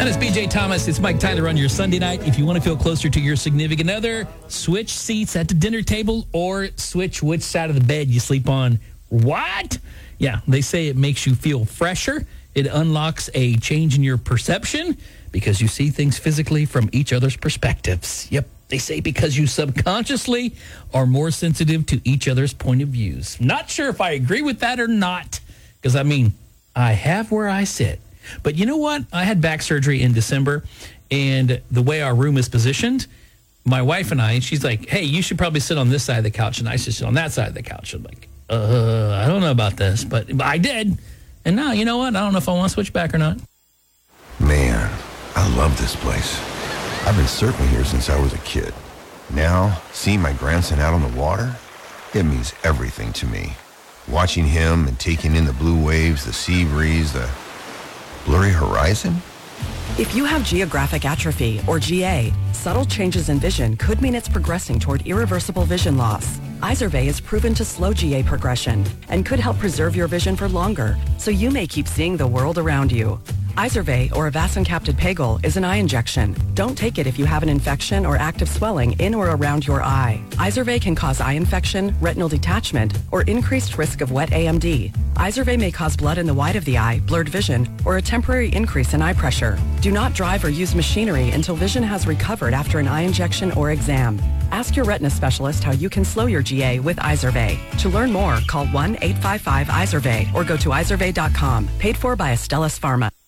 is BJ Thomas. It's Mike Tyler on your Sunday night. If you want to feel closer to your significant other, switch seats at the dinner table or switch which side of the bed you sleep on. What? Yeah, they say it makes you feel fresher. It unlocks a change in your perception because you see things physically from each other's perspectives. Yep, they say because you subconsciously are more sensitive to each other's point of views. Not sure if I agree with that or not, because, I have where I sit. But you know what? I had back surgery in December, and the way our room is positioned, my wife and I, she's like, hey, you should probably sit on this side of the couch, and I should sit on that side of the couch. I'm like, I don't know about this, but I did. And now, you know what? I don't know if I want to switch back or not. Man, I love this place. I've been surfing here since I was a kid. Now, seeing my grandson out on the water, it means everything to me. Watching him and taking in the blue waves, the sea breeze, the blurry horizon. If you have geographic atrophy, or GA, subtle changes in vision could mean it's progressing toward irreversible vision loss. Izervay is proven to slow GA progression and could help preserve your vision for longer, so you may keep seeing the world around you. Izervay, or avacincaptad pegol, is an eye injection. Don't take it if you have an infection or active swelling in or around your eye. Izervay can cause eye infection, retinal detachment, or increased risk of wet AMD. Izervay may cause blood in the white of the eye, blurred vision, or a temporary increase in eye pressure. Do not drive or use machinery until vision has recovered after an eye injection or exam. Ask your retina specialist how you can slow your GA with Izervay. To learn more, call 1-855-IZERVAY or go to izervay.com. Paid for by Astellas Pharma.